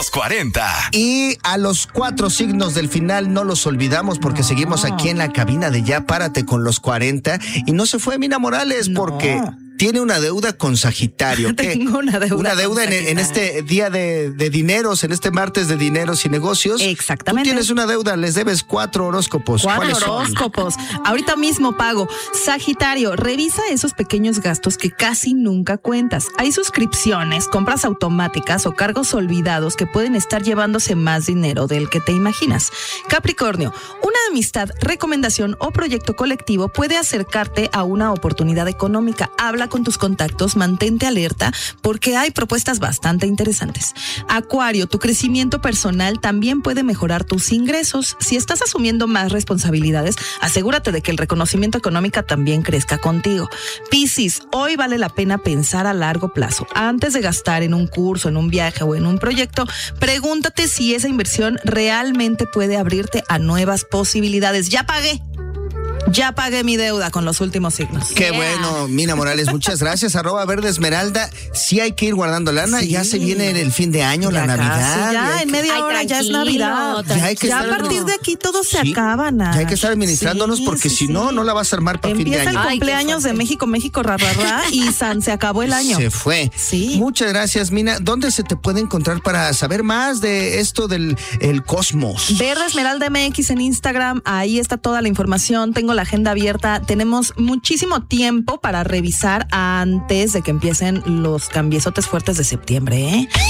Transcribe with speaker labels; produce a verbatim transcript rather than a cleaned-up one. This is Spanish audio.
Speaker 1: los cuarenta.
Speaker 2: Y a los cuatro signos del final no los olvidamos porque no. seguimos aquí en la cabina de Ya Párate con los cuarenta. Y no se fue Mina Morales no. porque... tiene una deuda con Sagitario.
Speaker 3: Tengo una deuda.
Speaker 2: Una deuda en, en este día de, de dineros, en este martes de dineros y negocios.
Speaker 3: Exactamente.
Speaker 2: Tú tienes una deuda, les debes cuatro horóscopos.
Speaker 3: Cuatro horóscopos. Ahorita mismo pago. Sagitario, revisa esos pequeños gastos que casi nunca cuentas. Hay suscripciones, compras automáticas o cargos olvidados que pueden estar llevándose más dinero del que te imaginas. Capricornio, una amistad, recomendación o proyecto colectivo puede acercarte a una oportunidad económica. Habla con tus contactos, mantente alerta porque hay propuestas bastante interesantes. Acuario, tu crecimiento personal también puede mejorar tus ingresos. Si estás asumiendo más responsabilidades, asegúrate de que el reconocimiento económico también crezca contigo. Piscis, hoy vale la pena pensar a largo plazo. Antes de gastar en un curso, en un viaje o en un proyecto, pregúntate si esa inversión realmente puede abrirte a nuevas posibilidades. Ya pagué. Ya pagué mi deuda con los últimos signos.
Speaker 2: Qué yeah. bueno, Mina Morales, muchas gracias. Arroba Verde Esmeralda. Sí hay que ir guardando lana. Sí. Ya se viene el fin de año, ya la Navidad.
Speaker 3: Ya, en media
Speaker 4: Ay,
Speaker 3: hora ya es Navidad.
Speaker 2: Ya, hay que
Speaker 3: ya
Speaker 2: estar,
Speaker 3: a partir de aquí todo se
Speaker 2: sí.
Speaker 3: acaba, Nash.
Speaker 2: Ya hay que estar administrándonos sí, porque sí, si no, sí. no la vas a armar para fin de año.
Speaker 3: Empieza el cumpleaños
Speaker 4: Ay,
Speaker 3: de México, México, ra, ra, ra, y San, se acabó el año.
Speaker 2: Se fue.
Speaker 3: Sí.
Speaker 2: Muchas gracias, Mina. ¿Dónde se te puede encontrar para saber más de esto del el cosmos?
Speaker 3: Verde Esmeralda M X en Instagram. Ahí está toda la información. Tengo la agenda abierta. Tenemos muchísimo tiempo para revisar antes de que empiecen los cambiesotes fuertes de septiembre, ¿eh?